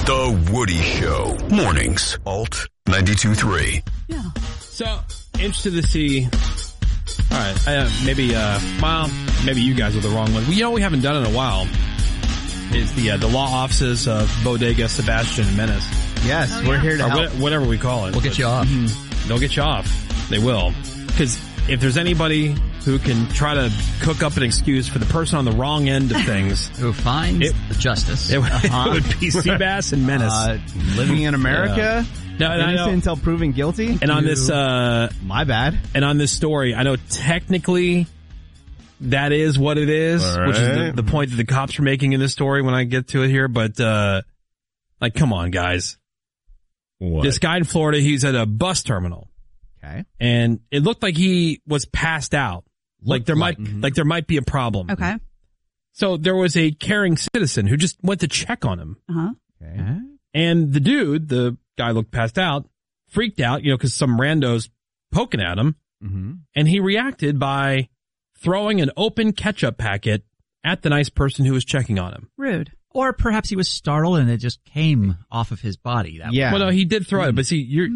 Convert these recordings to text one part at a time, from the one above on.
The Woody Show. Mornings. Alt 92.3. Yeah. So, interested to see. All right. Maybe you guys are the wrong one. We haven't done it in a while. Is the law offices of Bodega, Sebastian, and Menace. Yes, we're here to help. Whatever we call it. We'll get you off. They'll get you off. They will. Because if there's anybody who can try to cook up an excuse for the person on the wrong end of things, who finds the justice, it would be Seabass and Menace. Living in America, innocent until proven guilty. And on this, my bad. And on this story, I know technically that is what it is, right. Which is the point that the cops are making in this story when I get to it here. But come on, guys. What? This guy in Florida, he's at a bus terminal. Okay. And it looked like he was passed out. There might be a problem. Okay. So there was a caring citizen who just went to check on him. Uh-huh. Okay. And the guy looked passed out, freaked out, because some rando's poking at him. Mm-hmm. And he reacted by throwing an open ketchup packet at the nice person who was checking on him. Rude. or perhaps he was startled and it just came off of his body. That way. Well, no, he did throw it, but see,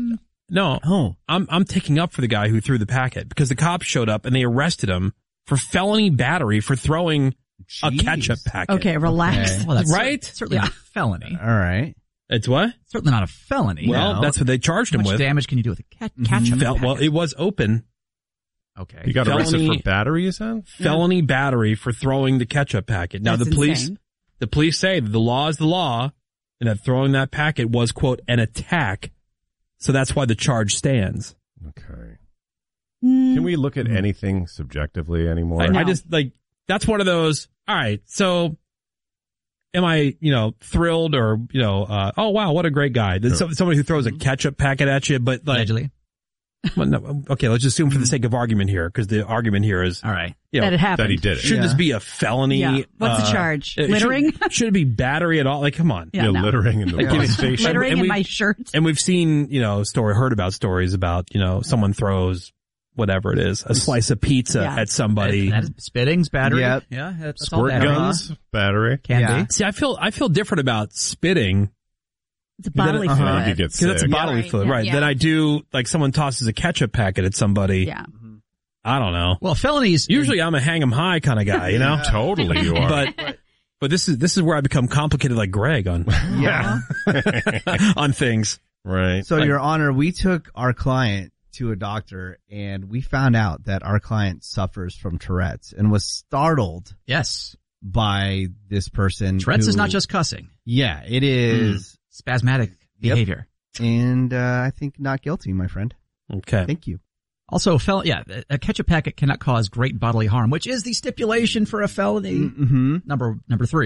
I'm taking up for the guy who threw the packet because the cops showed up and they arrested him for felony battery for throwing a ketchup packet. Okay, relax. Well, that's right? Certainly not a felony. All right. It's what? Certainly not a felony. Well, that's what they charged him How much with. damage can you do with a ketchup packet? Well, it was open. Okay. You got arrested for battery, you said? Felony battery for throwing the ketchup packet. Now, That's insane. the police say that the law is the law and that throwing that packet was, quote, an attack. So that's why the charge stands. Okay. Can we look at anything subjectively anymore? I just, that's one of those, all right, so am I, thrilled or, oh, wow, what a great guy. There's somebody who throws a ketchup packet at you, but Allegedly. Well, no, okay, let's just assume for the sake of argument here, because the argument here is, all right, that it happened. That he did it. Should this be a felony? Yeah. What's the charge? Littering? Should it be battery at all? Come on. Yeah, no. Littering in the bus station. Littering in my shirt. And we've seen, heard about stories about, someone throws whatever it is, a slice of pizza at somebody. Spittings, battery. Yep. Yeah. That's Squirt all battery. guns, battery. Can be. See, I feel different about spitting. It's a bodily You fluid. could get Because that's a sick. bodily fluid, right? Yeah. Then I do, someone tosses a ketchup packet at somebody. Yeah. I don't know. Well, felonies. Usually I'm a hang 'em high kind of guy, Totally you are. But this is where I become complicated like Greg on on things. Right. So, Your Honor, we took our client to a doctor and we found out that our client suffers from Tourette's and was startled Yes. by this person. Tourette's is who- not just cussing. Yeah, it is. Spasmodic behavior. And I think not guilty, my friend. Okay. Thank you. Also, a ketchup packet cannot cause great bodily harm, which is the stipulation for a felony. Mm-hmm. Number 3.